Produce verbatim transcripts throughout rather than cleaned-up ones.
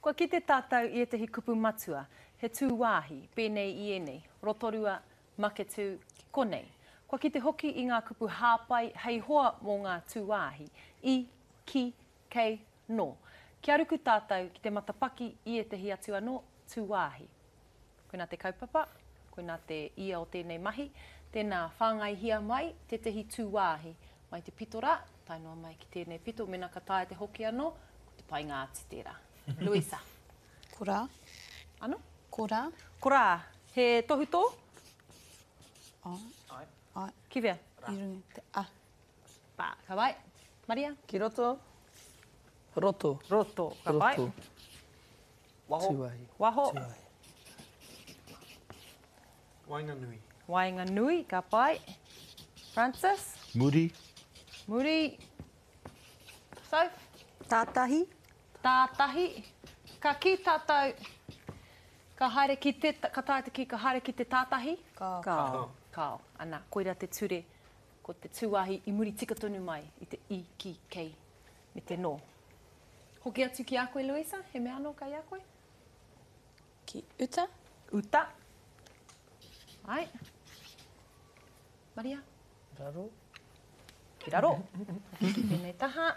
Kua ki te tātou i etahi kupu matua, he tū wāhi, pēnei i enei, rotorua, make tū, konei. Kua ki te hoki i ngā kupu hāpai, hei hoa mō ngā tū wāhi, i, ki, kei, no. Kia ruku tātou ki te matapaki i etahi atu anō, tū wāhi. Koina te kaupapa, koina te ia o tēnei mahi, tēnā whāngai hia mai, te tehi tū wāhi, mai te pitora, tainoa mai ki tēnei pito, mena ka tae te hoki anō, ko te pai ngā ati tērā. Luisa. Kora. Ano? Kora. Kora. He tohu tō? Ai. Ai. Ai. Ki wea? I runga te a. Pā, ka vai. Maria? Ki roto? Roto. Roto. Ka vai. Waho. Tūwahi. Waho. Tūwahi. Wainga nui. Wainga nui. Ka pai. Francis? Muri. Muri. Soph? Tātahi. Tātahi. Ka ki tātou, ka haere ki te, ka tātou ki ka haere ki te tātahi? Kao. Kao. Kao. Ana, koira te ture, ko te tūwahi i muri tika tonu mai, i te i, ki, kei, me te no. Hoki atu ki a koe, Luisa? He mea anō kai a koe? Ki uta. Uta. Ai. Maria? Raro. Ki raro. Tēnei taha.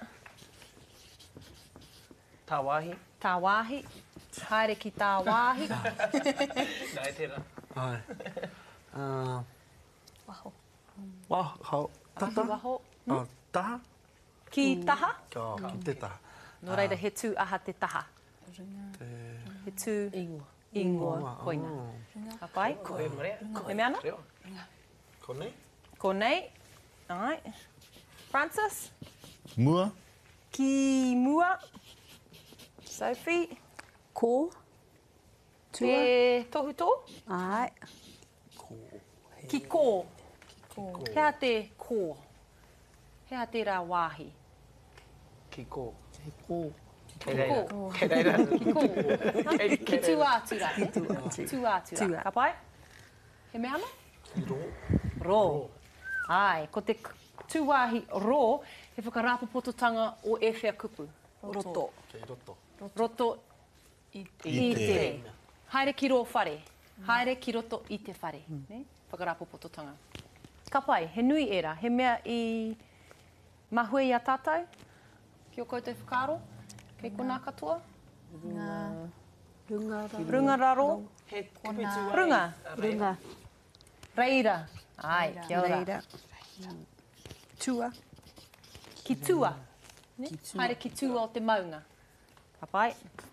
Tā wāhi. Tā wāhi. Haere ki tā wāhi. Nai tērā. Ai. Uh, Waho. waho. Ahi Tata. waho. Oh, taha. Ki taha. Oh, ki te taha. Nō reira, he tū aha te taha. Te... He tū Ingoa. ingoa koina. Ka pai? Koe marea. He mea ana? Reo. Konei. Ko nei. Ai. Francis? Mua. Ki mua. Sophie? Ko. Tua. Te tohu tō? Ai. Ki kō. Ko. Hea te kō. Hea te rā wāhi. Ki kō. He kō. Ki kō. Kei reira. Ki kō. Ha? Ki tū ātura. Ki tū ātura. Tū ātura. Tua. Ka pai? He mea ana? Ki rō. Rō. Ai, ko te k- tūwāhi rō, he whakarāpopototanga o e whea kupu. Roto. Kei roto. Roto I te. i te. Haere ki rō whare. Haere ki roto i te whare. Ne? Whakarāpopototanga. Ka pai, he nui era. He mea i mahue i a tātou. Ki o koutou whakaro. Kei kona katoa. Ngā. Runga. Runga raro. He kupe tūai. Runga. Runga. Reira. Ai, kia ora. Reira. Tua. Ki tua. Ne? Haere ki tua o te maunga. Ka pai.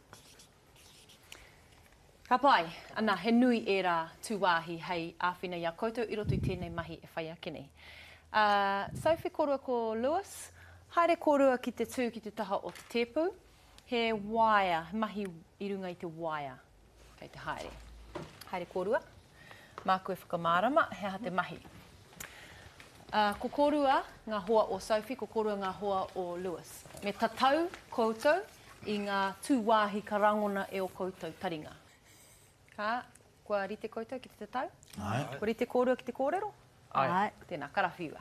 Ka pai, ana he nui e rā tūwāhi hei āwhina i a koutou i roto i tēnei mahi e whai ake nei. Uh, Sophie, korua ko Lewis. Haere korua ki te tū ki te taha o te tēpu. He waia, he mahi i runga i te waia. Kei te haere. Haere korua. Mā koe whakamārama, he aha te mahi. Uh, ko korua ngā hoa o Sophie, ko korua ngā hoa o Lewis. Me tatau koutou i ngā tūwāhi ka rangona e o koutou taringa. Ka, kua rite koutou ki te tatau? Ai. Ko rite korua ki te kōrero? Ai. Tēnā, karawhiua.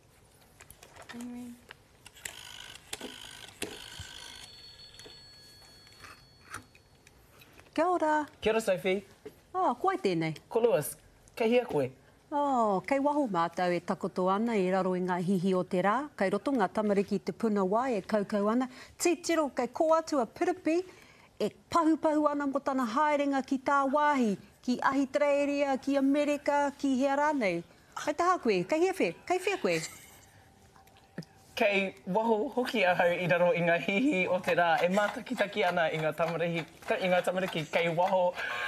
Kia ora. Kia ora, Sophie. Oh, koe tēnei. Ko Lewis. Kei hea koe. Oh, kei waho mātou e takoto ana e raro i ngā hihi o te rā. Kei roto ngā tamariki i te puna wai e kaukau ana. Titiro, kei ko atu a piripi e pahupahu ana mo tana haerenga ki tā wāhi, ki Ahitreiria, ki Amerika, ki hea rānei. Kei taha koe, kei hea whea, kei whea koe. Kei waho hoki ahau i raro i ngā hihi o te rā. E mātakitaki ana i ngā tamariki, i ngā tamariki kei waho.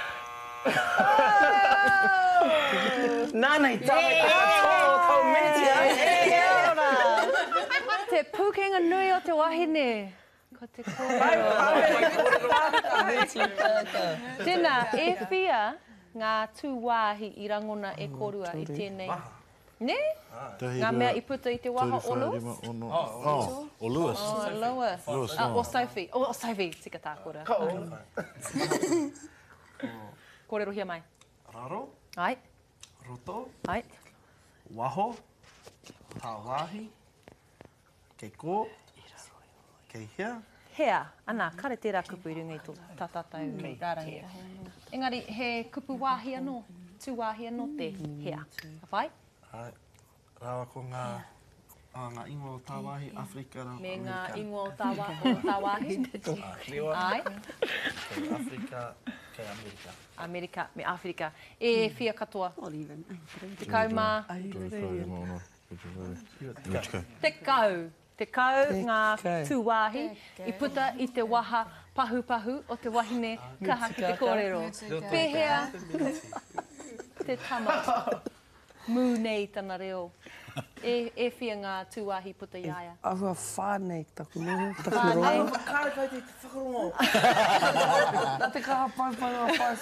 Nānei tawe kua tō tau metia. Te pukenga nui o te wahine. Ko te kōrero. Tēnā, e whia ngā tūwāhi i rangona e korua i tēnei. Ne? Ngā mea i puta i te waha o Lewis? Oh, o Lewis. O Lewis. Lewis, Ah, oh. o Sophie. O, o Sophie, tika tā kora. Ko. Kōrero hia mai. Raro, Ai, roto, ai. waho, tā wāhi, kei kō, kei hea, hea, ana, kare tērā kupu i runga i tō tātātau mm. rārangi. Engari, he kupu wāhi anō, tū wāhi anō te hea. Ka whai? Ai, rawa ko ngā, ah, ngā ingoa o Tāwāhi, Afrika, rā, Me ngā Amerika. ingoa o tā wā- o tā wāhi. Ai, Kei Afrika, kei Amerika. Amerika, me Afrika. E whia katoa. Oliven. Te kaumā, te kau. Te kau ngā kau. tūwāhi i puta i te waha pahu pahu o te wahine kaha ki te kōrero. Pēhea te tama mū nei tana reo. E, e whia ngā tūwāhi puta iaia. Ahua whānei taku noho, taku Whānei. roa. Kāre kau te whakarongo. Nā te kaha pai pai o whai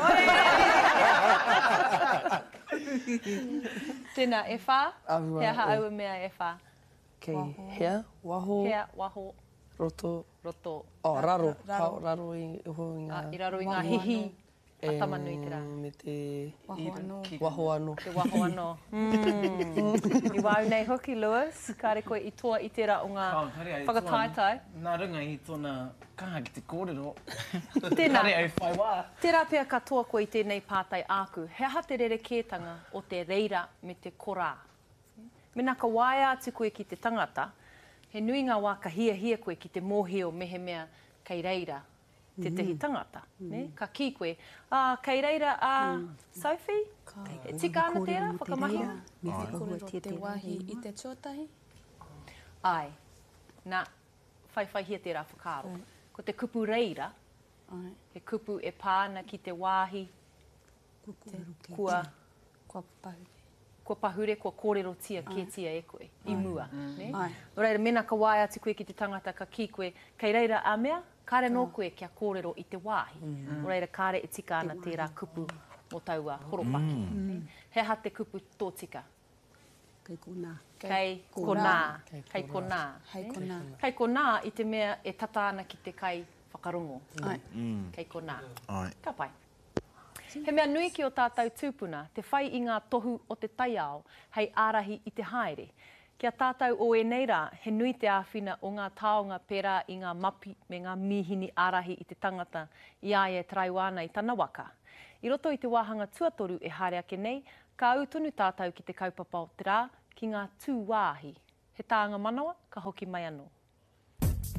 saiwha. Tēnā, e whā? Ahua, Hea e. haaua mea e whā. Kei hea, waho, Hea, waho, roto, roto. oh, raro, raro, raro i ho i ngā... Ah, I raro i ngā hihi. A tama nui te rā. Me te Waho anō. waho anō. Te waho anō. Mm. I wau nei hoki, Lewis. Kāre koe i toa i tērā o ngā whakataitai. Nā runga i tōna kaha ki te kōrero. Tēnā. Kare ai whai wā. Tērā pia katoa koe i tēnei pātai āku. He aha te rerekētanga o te reira me te korā. Me nā ka waia atu koe ki te tangata, he nui ngā wā ka hia hia koe ki te mōhio mehe mea kei reira te tehi tangata. Ne? Ka ki koe, ah, kei reira a Sophie? E tika ana tērā, whakamahi? Me Te whakahua kōrero te te wahi i te tuatahi. Ai, nā, whai whai hia tērā whakaro. Ko te kupu reira, Ai, he kupu e pāna ki te wāhi, kua, kua pahu. kua pahure, kua kōrero tia, ke tia e koe, i mua. Ne? Ai. O reira, mena ka waia atu koe ki te tangata ka ki koe, kei reira a mea, kāre nō koe kia kōrero i te wāhi. O reira, kāre e tika ana tērā kupu mō taua horopaki. Ne? He aha te kupu tō tika. Kei kōnā. Kei konā. Kei konā. Hei kona. Kei konā i te mea e tata ana ki te kai whakarongo. Ai. Kei konā. Ai. Ka pai. He mea nui ki o tātou tūpuna, te whai i ngā tohu o te taiao, hei ārahi i te haere. Kia tātou o e nei rā, he nui te āwhina o ngā taonga pērā i ngā mapi me ngā mihini ārahi i te tangata i aia e traiwana i tana waka. I roto i te wāhanga tuatoru e haere ake nei, ka au tonu tātou ki te kaupapa o te rā ki ngā tū wāhi. He tāanga manawa, ka hoki mai anō.